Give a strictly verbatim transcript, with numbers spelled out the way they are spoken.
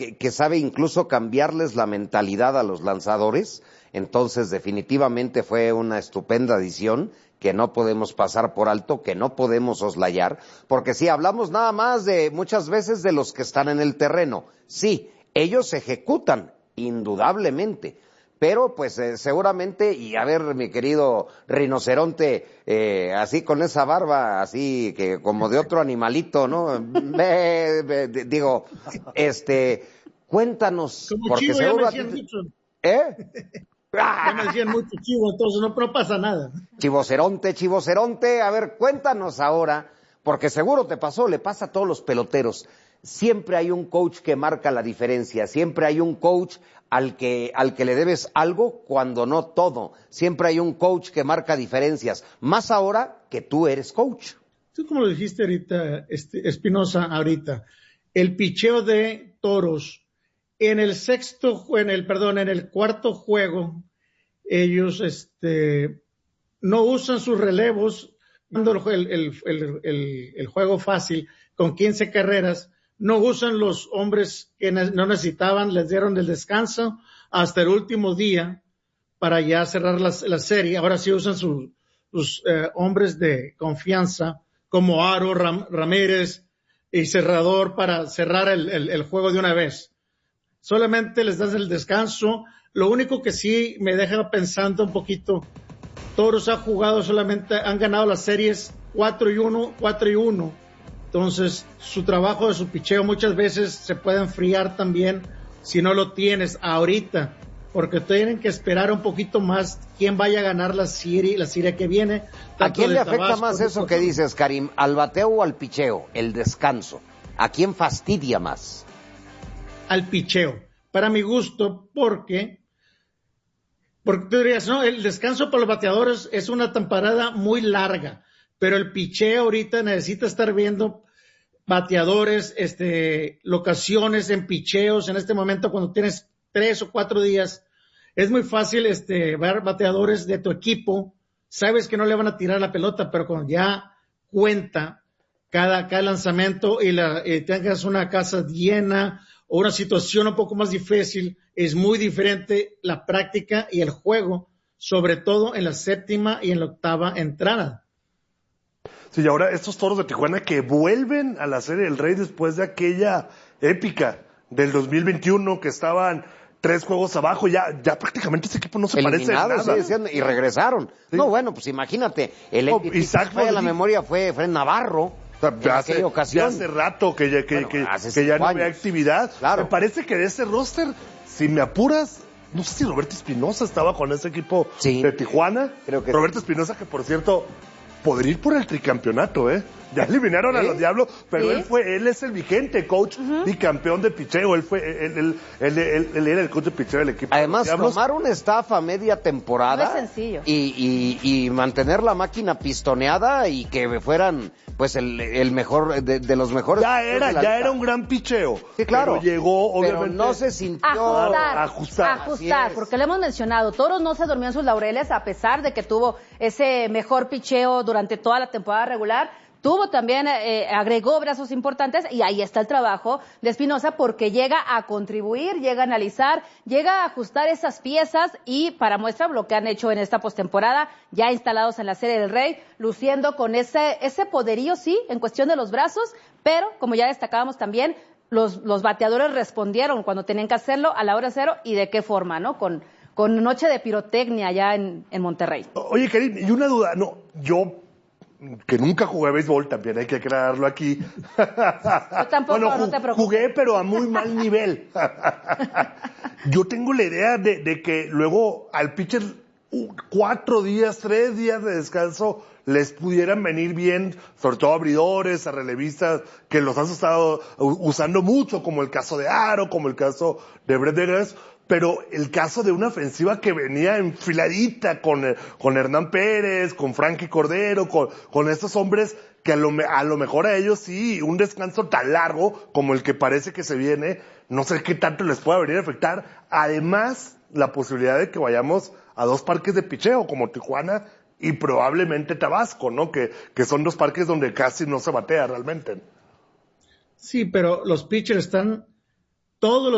que, que sabe incluso cambiarles la mentalidad a los lanzadores. Entonces, definitivamente fue una estupenda adición que no podemos pasar por alto, que no podemos soslayar, porque si hablamos nada más de muchas veces de los que están en el terreno, sí, ellos ejecutan, indudablemente, pero pues eh, seguramente, y a ver mi querido rinoceronte, eh, así con esa barba, así que como de otro animalito, ¿no? Be, be, digo, este, cuéntanos, como porque chivo, seguro ya me decían mucho. ¿Eh? Ya me decían mucho chivo, entonces no, no pasa nada. Chivoceronte, chivoceronte, a ver, cuéntanos ahora, porque seguro te pasó, le pasa a todos los peloteros. Siempre hay un coach que marca la diferencia, siempre hay un coach al que, al que le debes algo cuando no todo. Siempre hay un coach que marca diferencias, más ahora que tú eres coach. Tú como lo dijiste ahorita, este, Espinosa, ahorita, el picheo de Toros, en el sexto, en el, perdón, en el cuarto juego, ellos, este, no usan sus relevos, cuando el, el, el, el, el juego fácil, con quince carreras, no usan los hombres que no necesitaban, les dieron el descanso hasta el último día para ya cerrar la, la serie. Ahora sí usan su, sus eh, hombres de confianza como Aro, Ram, Ramírez y Cerrador para cerrar el, el, el juego de una vez. Solamente les das el descanso. Lo único que sí me deja pensando un poquito, Toros ha jugado solamente, han ganado las series cuatro y uno, cuatro y uno. Entonces, su trabajo de su picheo muchas veces se puede enfriar también si no lo tienes ahorita, porque tienen que esperar un poquito más quién vaya a ganar la serie, la serie que viene. ¿A quién le afecta Tabasco, más eso que dices, Karim? ¿Al bateo o al picheo? El descanso. ¿A quién fastidia más? Al picheo, para mi gusto, porque porque tú dirías, no, el descanso para los bateadores es una temporada muy larga, pero el picheo ahorita necesita estar viendo bateadores, este, locaciones en picheos en este momento cuando tienes tres o cuatro días, es muy fácil este ver bateadores de tu equipo, sabes que no le van a tirar la pelota, pero cuando ya cuenta cada, cada lanzamiento y la y tengas una casa llena o una situación un poco más difícil, es muy diferente la práctica y el juego, sobre todo en la séptima y en la octava entrada. Sí, y ahora estos Toros de Tijuana que vuelven a la Serie del Rey después de aquella épica del dos mil veintiuno que estaban tres juegos abajo, ya ya prácticamente ese equipo no se parece en nada. Sí, decían, y regresaron. Sí. No, bueno, pues imagínate, el no, Isaac fue a la memoria fue Fred Navarro. O sea, ya, hace, ya hace rato que ya, que, bueno, que, que ya no había actividad. Claro. Me parece que de ese roster, si me apuras, no sé si Roberto Espinosa estaba con ese equipo sí. de Tijuana. Creo que Roberto Espinosa, que por cierto, podría ir por el tricampeonato, ¿eh? Ya eliminaron ¿Sí? a los Diablos, pero ¿Sí? él fue, él es el vigente coach uh-huh. y campeón de picheo. Él fue, él, él, él, él, él era el coach de picheo del equipo. Además, de los tomar un staff a media temporada. Muy sencillo. Y, y, y mantener la máquina pistoneada y que fueran, pues, el, el mejor, de, de los mejores. Ya era, ya era un gran picheo. Sí, claro. Pero llegó, obviamente. Pero no se sintió. Ajustar. Ajustar. Ajustar, porque lo hemos mencionado. Toros no se durmió en sus laureles a pesar de que tuvo ese mejor picheo durante toda la temporada regular. Tuvo también, eh, agregó brazos importantes y ahí está el trabajo de Espinosa porque llega a contribuir, llega a analizar, llega a ajustar esas piezas y para muestra lo que han hecho en esta postemporada, ya instalados en la Serie del Rey, luciendo con ese, ese poderío, sí, en cuestión de los brazos, pero como ya destacábamos también, los, los bateadores respondieron cuando tenían que hacerlo a la hora cero y de qué forma, ¿no? Con, con noche de pirotecnia allá en, en Monterrey. Oye, Karim, y una duda, no, yo... que nunca jugué béisbol, también hay que aclararlo aquí. Yo tampoco, bueno, no te preocupes. Jugué, pero a muy mal nivel. Yo tengo la idea de, de que luego al pitcher cuatro días, tres días de descanso les pudieran venir bien, sobre todo a abridores, a relevistas, que los has estado usando mucho, como el caso de Aro, como el caso de Brett Degas. Pero el caso de una ofensiva que venía enfiladita con, con Hernán Pérez, con Frankie Cordero, con, con estos hombres que a lo, a lo mejor a ellos sí, un descanso tan largo como el que parece que se viene, no sé qué tanto les pueda venir a afectar. Además, la posibilidad de que vayamos a dos parques de picheo como Tijuana y probablemente Tabasco, ¿no? Que, que son dos parques donde casi no se batea realmente. Sí, pero los pitchers están todos los